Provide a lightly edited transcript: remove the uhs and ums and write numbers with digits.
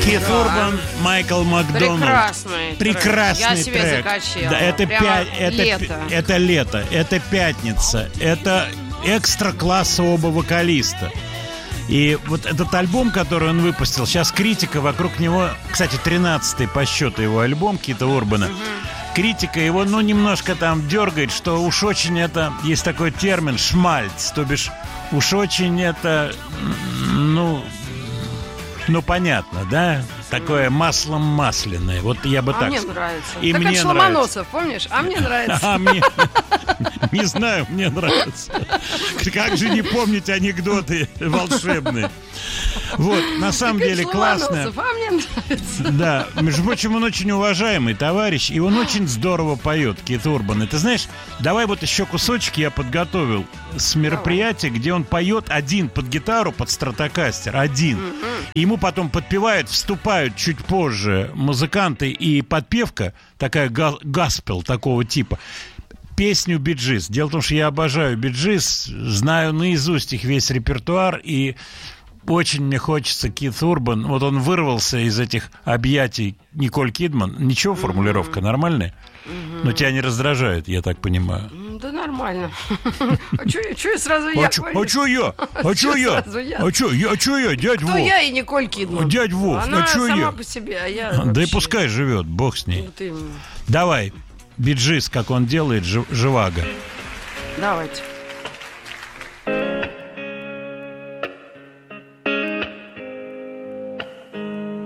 Кит Урбан, Майкл Макдоналд. Прекрасный Я себе трек. закачала. Да, это лето. Это лето, это пятница, это экстра-класса оба вокалиста. И вот этот альбом, который он выпустил, сейчас критика вокруг него, кстати, 13-й по счету его альбом Кита Урбана. Критика его, немножко там дергает, что уж очень это, есть такой термин, шмальц, то бишь уж очень это, понятно, да? Такое маслом масляное. Вот я бы так... мне нравится. И так мне как Ломоносов, помнишь? А мне нравится. А мне... Не знаю, мне нравится. Как же не помнить анекдоты волшебные. Вот, на самом деле классно. А мне нравится. Да, между прочим, он очень уважаемый товарищ, и он очень здорово поет, Кит Урбан. И ты знаешь, давай вот еще кусочек я подготовил с мероприятия, где он поет один под гитару, под стратокастер, один. И ему потом подпевают, вступают чуть позже музыканты и подпевка, такая гаспел такого типа. Песню Bee Gees. Дело в том, что я обожаю Bee Gees, знаю наизусть их весь репертуар, и очень мне хочется Кит Урбан. Вот он вырвался из этих объятий Николь Кидман. Ничего, формулировка нормальная? Но тебя не раздражает, я так понимаю. Да нормально. А что я сразу я? А что я? А что я? А что я, дядь Вов? Кто я и Николь Кидман? Дядь Вов, Она а что я? сама по себе, а я Да и вообще... пускай живет, бог с ней. Вот именно. Давай, Bee Gees, как он делает, живаго. Давайте.